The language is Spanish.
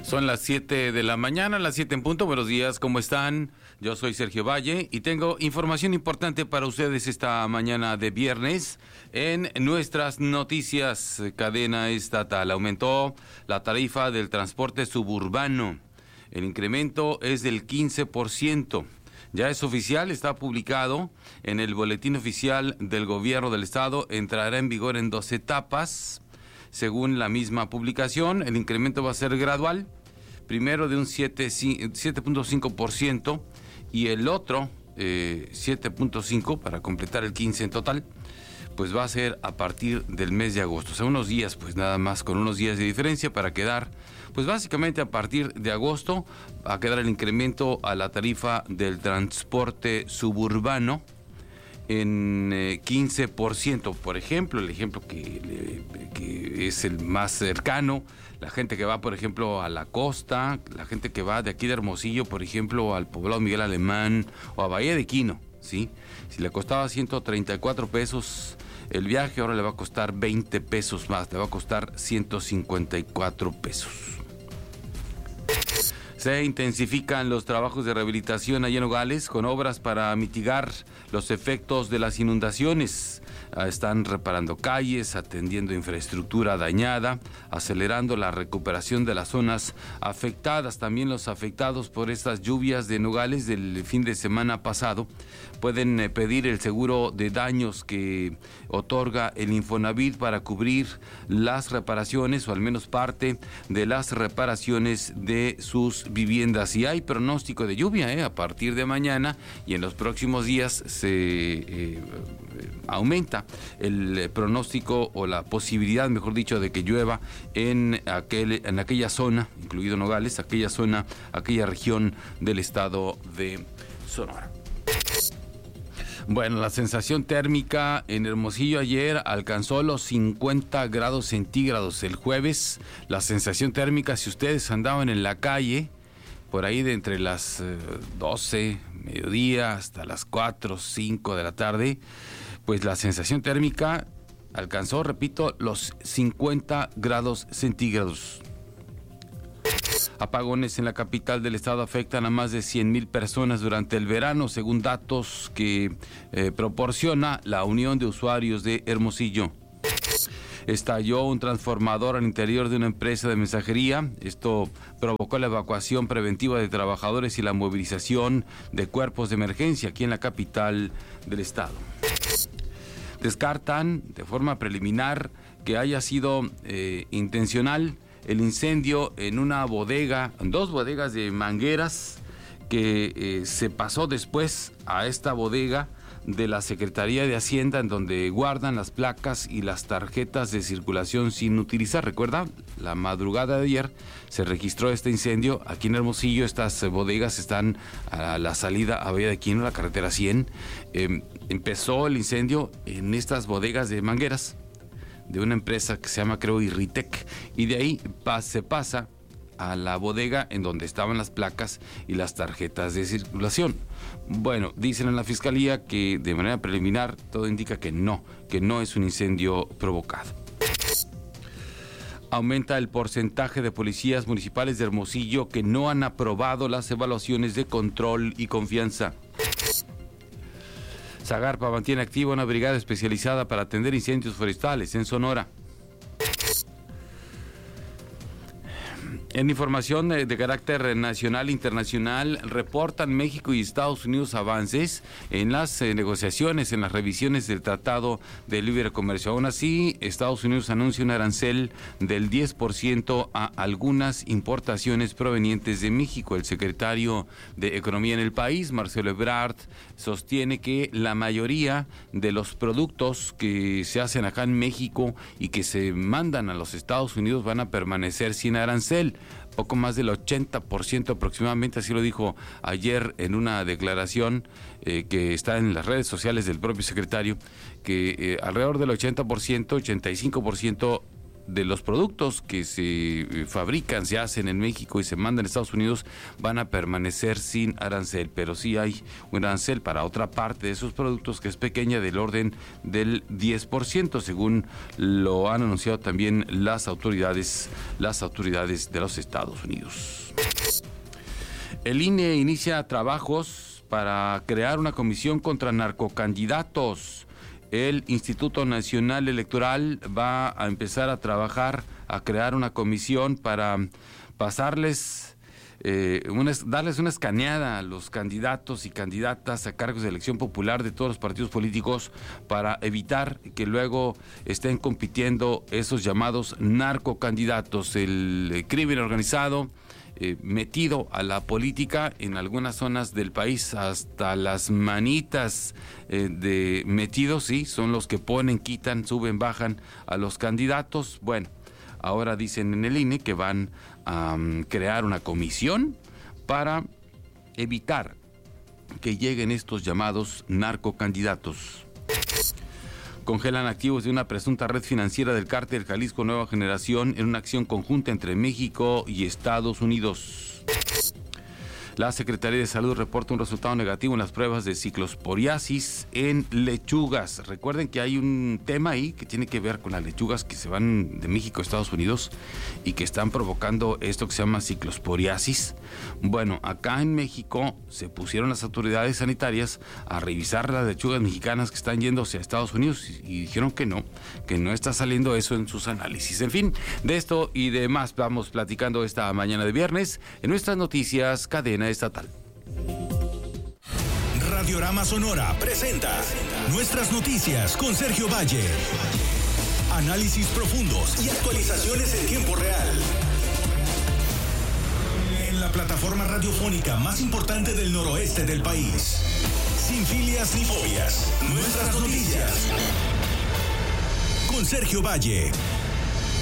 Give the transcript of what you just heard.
Son las 7 de la mañana, las 7 en punto. Buenos días, ¿cómo están? Yo soy Sergio Valle y tengo información importante para ustedes esta mañana de viernes. En nuestras noticias, cadena estatal, aumentó la tarifa del transporte suburbano. El incremento es del 15%. Ya es oficial, está publicado en el boletín oficial del gobierno del estado. Entrará en vigor en 2 etapas. Según la misma publicación, el incremento va a ser gradual, primero de un 7.5% y el otro 7.5% para completar el 15% en total, pues va a ser a partir del mes de agosto. O sea, unos días, pues nada más, con unos días de diferencia para quedar, pues básicamente a partir de agosto va a quedar el incremento a la tarifa del transporte suburbano en 15%. Por ejemplo, el ejemplo que es el más cercano, la gente que va, por ejemplo, a la costa, la gente que va de aquí de Hermosillo, por ejemplo, al poblado Miguel Alemán o a Bahía de Quino, ¿sí? Si le costaba 134 pesos el viaje, ahora le va a costar 20 pesos más, le va a costar 154 pesos. Se intensifican los trabajos de rehabilitación allá en Nogales con obras para mitigar los efectos de las inundaciones. Están reparando calles, atendiendo infraestructura dañada, acelerando la recuperación de las zonas afectadas. También los afectados por estas lluvias de Nogales del fin de semana pasado pueden pedir el seguro de daños que otorga el Infonavit para cubrir las reparaciones o al menos parte de las reparaciones de sus viviendas. Y hay pronóstico de lluvia a partir de mañana y en los próximos días se aumenta el pronóstico o la posibilidad, mejor dicho, de que llueva en aquella zona, incluido Nogales, aquella región del estado de Sonora. Bueno, la sensación térmica en Hermosillo ayer alcanzó los 50 grados centígrados. El jueves, la sensación térmica, si ustedes andaban en la calle, por ahí de entre las 12, mediodía, hasta las 4, 5 de la tarde, pues la sensación térmica alcanzó, repito, los 50 grados centígrados. Apagones en la capital del estado afectan a más de 100,000 personas durante el verano, según datos que proporciona la Unión de Usuarios de Hermosillo. Estalló un transformador al interior de una empresa de mensajería. Esto provocó la evacuación preventiva de trabajadores y la movilización de cuerpos de emergencia aquí en la capital del estado. Descartan de forma preliminar que haya sido intencional el incendio en una bodega, en 2 bodegas de mangueras que se pasó después a esta bodega de la Secretaría de Hacienda, en donde guardan las placas y las tarjetas de circulación sin utilizar. Recuerda, la madrugada de ayer se registró este incendio aquí en Hermosillo. Estas bodegas están a la salida a Bahía de Quino, la carretera 100. Empezó el incendio en estas bodegas de mangueras de una empresa que se llama, creo, Irritec, y de ahí se pasa a la bodega en donde estaban las placas y las tarjetas de circulación. Bueno, dicen en la fiscalía que de manera preliminar todo indica que no es un incendio provocado. Aumenta el porcentaje de policías municipales de Hermosillo que no han aprobado las evaluaciones de control y confianza. Zagarpa mantiene activa una brigada especializada para atender incendios forestales en Sonora. En información de carácter nacional e internacional, reportan México y Estados Unidos avances en las negociaciones, en las revisiones del Tratado de Libre Comercio. Aún así, Estados Unidos anuncia un arancel del 10% a algunas importaciones provenientes de México. El secretario de Economía en el país, Marcelo Ebrard, sostiene que la mayoría de los productos que se hacen acá en México y que se mandan a los Estados Unidos van a permanecer sin arancel. Poco más del 80% aproximadamente, así lo dijo ayer en una declaración que está en las redes sociales del propio secretario, que alrededor del 80%, 85% de los productos que se fabrican, se hacen en México y se mandan a Estados Unidos van a permanecer sin arancel, pero sí hay un arancel para otra parte de esos productos que es pequeña, del orden del 10%, según lo han anunciado también las autoridades de los Estados Unidos. El INE inicia trabajos para crear una comisión contra narcocandidatos. El Instituto Nacional Electoral va a empezar a trabajar, a crear una comisión para pasarles, darles una escaneada a los candidatos y candidatas a cargos de elección popular de todos los partidos políticos para evitar que luego estén compitiendo esos llamados narcocandidatos. El crimen organizado metido a la política en algunas zonas del país, hasta las manitas de metidos, sí, son los que ponen, quitan, suben, bajan a los candidatos. Bueno, ahora dicen en el INE que van a crear una comisión para evitar que lleguen estos llamados narcocandidatos. Congelan activos de una presunta red financiera del cártel Jalisco Nueva Generación en una acción conjunta entre México y Estados Unidos. La Secretaría de Salud reporta un resultado negativo en las pruebas de ciclosporiasis en lechugas. Recuerden que hay un tema ahí que tiene que ver con las lechugas que se van de México a Estados Unidos y que están provocando esto que se llama ciclosporiasis. Bueno, acá en México se pusieron las autoridades sanitarias a revisar las lechugas mexicanas que están yéndose a Estados Unidos y dijeron que no está saliendo eso en sus análisis. En fin, de esto y de más vamos platicando esta mañana de viernes en nuestras noticias Cadena Estatal. Radiorama Sonora presenta Nuestras Noticias con Sergio Valle. Análisis profundos y actualizaciones en tiempo real. En la plataforma radiofónica más importante del noroeste del país. Sin filias ni fobias. Nuestras Noticias con Sergio Valle.